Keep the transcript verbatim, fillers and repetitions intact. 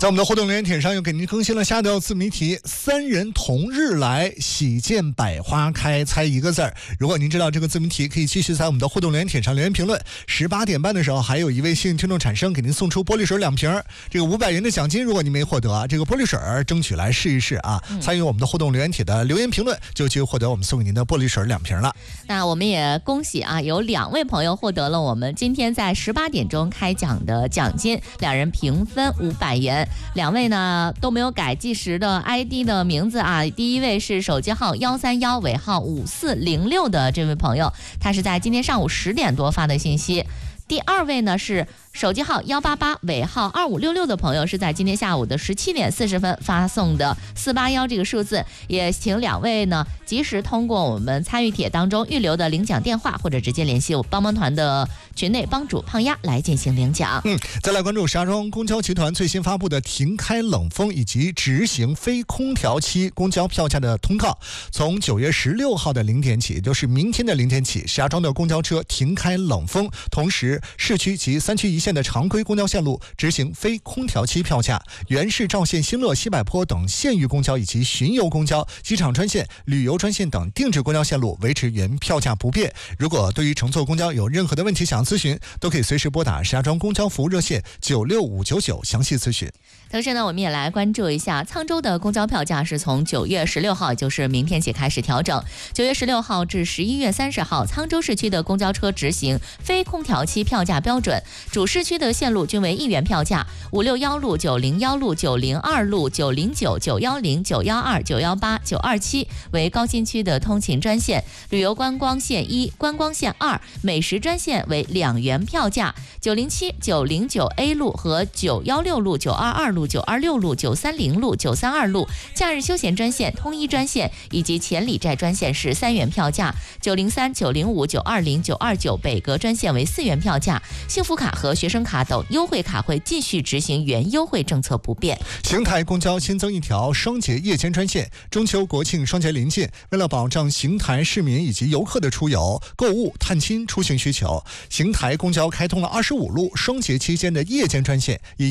在我们的互动留言帖上又给您更新了下条自谜题：三人同日来，喜见百花开，猜一个字儿。如果您知道这个自谜题，可以继续在我们的互动留言帖上留言评论。十八点半的时候，还有一位幸运听众产生，给您送出玻璃水两瓶，这个五百元的奖金。如果您没获得这个玻璃水，争取来试一试啊！ 嗯、 参与我们的互动留言帖的留言评论，就有机会获得我们送给您的玻璃水两瓶了。 那我们也恭喜啊，有两位朋友获得了我们今天在十八点钟开奖的奖金，两人平分五百元。两位呢都没有改计时的 I D 的名字啊，第一位是手机号幺三幺尾号五四零六的这位朋友，他是在今天上午十点多发的信息。第二位呢是手机号幺八八尾号二五六六的朋友，是在今天下午的十七点四十分发送的四八一这个数字，也请两位呢及时通过我们参与帖当中预留的领奖电话，或者直接联系我帮帮团的群内帮主胖丫来进行领奖。 嗯，再来关注石家庄公交集团最新发布的停开冷风以及执行非空调期公交票价的通告。从九月十六号的零点起，也就是明天的零点起，石家庄的公交车停开冷风，同时市区及三区一线的常规公交线路执行非空调期票价，原市、赵县、新乐、西柏坡等县域公交以及巡游公交、机场专线、旅游专线等定制公交线路维持原票价不变。如果对于乘坐公交有任何的问题想要咨询，都可以随时拨打石家庄公交服务热线九六五九九详细咨询。 同时呢，我们也来关注一下沧州的公交票价是从九月十六号，也就是明天起开始调整。九月十六号至十一月三十号，沧州市区的公交车执行非空调期票价标准，主市区的线路均为一元票价，五六一路、九零一路、九零二路、九零九、九一零、九一二、九一八、九二七为高新区的通勤专线，旅游观光线一、观光线二、美食专线为两元票价，九零七、九零九 A 路和九一六路、九二二路、九二六路、九三零路、九三二路假日休闲专线、通一专线以及前里寨专线是三元票价，九零三、九零五、九二零、九二九北格专线为四元票价，幸福卡和学生卡等优惠卡会继续执行原优惠政策不变。 邢台公交新增一条双节夜间专线，中秋国庆双节临近，为了保障邢台市民以及游客的出游、购物、探亲出行需求，邢台公交开通了二十五路双节期间的夜间专线，以